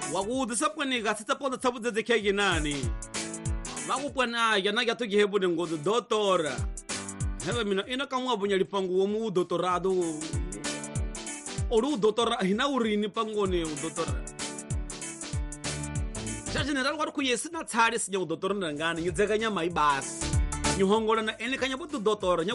wakudisa pwani ka sita ponda tsabu de kege nani makupwana yana ya to gehebu de ngodo doutora hewe mina ina kamwa bunya lipangu wo mu doutorado oru doutora hina urini pangone doutora cha general war ku yesina tsari sinya doutora ngani nyuzeka nyama ibasi nyuhongola na ene kanya bodu doutora